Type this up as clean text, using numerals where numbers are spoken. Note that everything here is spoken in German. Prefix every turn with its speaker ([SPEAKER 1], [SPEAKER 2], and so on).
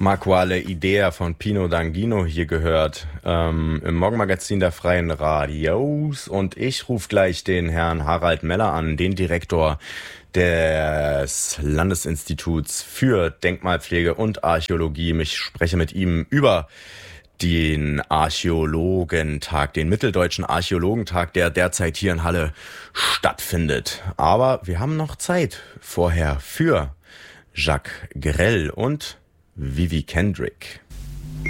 [SPEAKER 1] Ma quale Idea von Pino D'Angino hier gehört, im Morgenmagazin der Freien Radios, und ich rufe gleich den Herrn Harald Meller an, den Direktor des Landesinstituts für Denkmalpflege und Archäologie. Ich spreche mit ihm über den Archäologentag, den Mitteldeutschen Archäologentag, der derzeit hier in Halle stattfindet. Aber wir haben noch Zeit vorher für Jacques Grell und Vivi Kendrick.